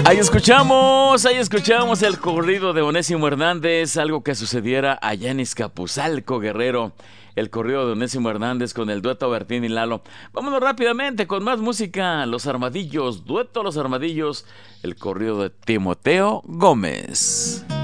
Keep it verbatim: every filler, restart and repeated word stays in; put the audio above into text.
Ahí escuchamos, ahí escuchamos el corrido de Onésimo Hernández, algo que sucediera allá en Izcapuzalco, Guerrero. El corrido de Onésimo Hernández con el dueto Bertín y Lalo. Vámonos rápidamente con más música. Los Armadillos, dueto Los Armadillos, el corrido de Timoteo Gómez.